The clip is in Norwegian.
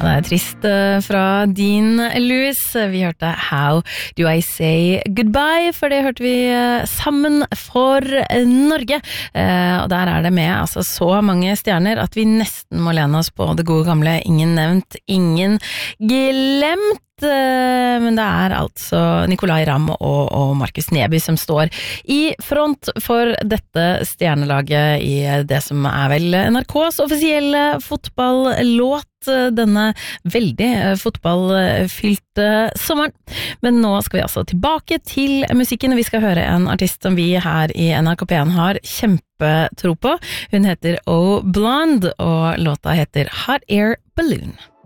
Det trist fra Dean Lewis. Vi hørte How Do I Say Goodbye, for det hørte vi sammen for Norge. Og der det med altså, så mange stjerner at vi nesten må lene oss på det gode gamle ingen nevnt, ingen glemt. Men det altså Nicolai Ramm og Markus Neby som står i front for dette stjernelaget i det som vel NRKs offisielle fotballåt denne veldig fotballfylte sommeren. Men nå skal vi altså tilbake til musikken, og vi skal høre en artist som vi her i NRK P1 har kjempetro på. Hun heter O Blonde, og låta heter Hot Air Balloon.